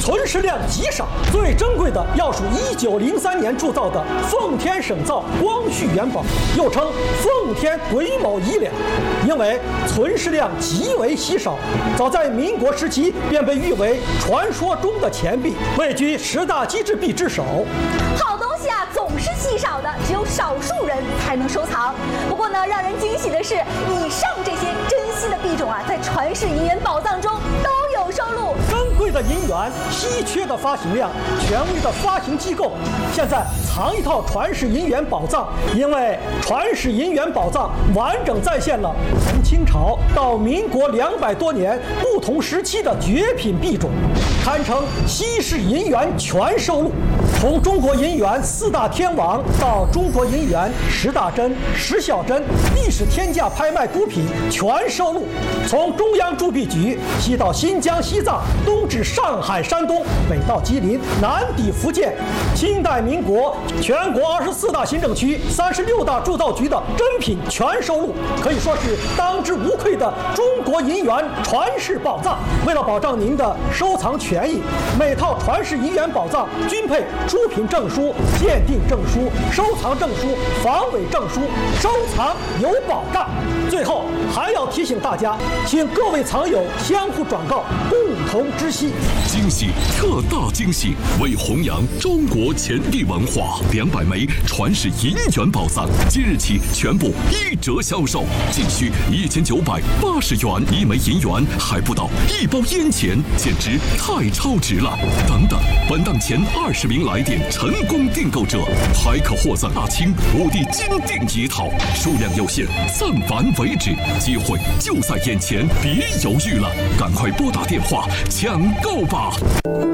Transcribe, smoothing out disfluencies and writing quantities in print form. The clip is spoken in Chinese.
存世量极少，最珍贵的要数1903年铸造的奉天省造光绪元宝，又称奉天癸卯乙两，因为存世量极为稀少，早在民国时期便被誉为传说中的钱币，位居10大机制币之首。 好东西啊，总是稀少的，只有少数人才能收藏。不过呢，让人惊喜的是，以上这些珍稀的币种啊，在传世银元宝藏中都有收录。 珍贵的银元，稀缺的发行量，权威的发行机构，现在藏一套传世银元宝藏。因为传世银元宝藏完整再现了从清朝到民国200多年不同时期的绝品币种，堪称稀世银元全收录。从中国银元4大天王到中国银元10大珍、10小珍，历史天价拍卖孤品全收录。从中央铸币局西到新疆、西藏，东至上海、山东，北到吉林，南抵福建，清代、民国全国24大行政区、36大铸造局的珍品全收录，可以说是当之无愧的中国银元传世宝藏。为了保障您的收藏权益，每套传世银元宝藏均配出品证书、鉴定证书、收藏证书、防伪证书，收藏有保障。最后还要提醒大家，请各位藏友相互转告，共同知悉。 惊喜，特大惊喜！为弘扬中国钱币文化，200枚传世银元宝藏即日起全部1折销售，仅需1980元，1枚银元还不到1包烟钱，简直太超值了！等等，本档前20名来电成功订购者，还可获赠大清5帝金锭一套，数量有限，暂完为止，机会就在眼前，别犹豫了，赶快拨打电话抢购吧！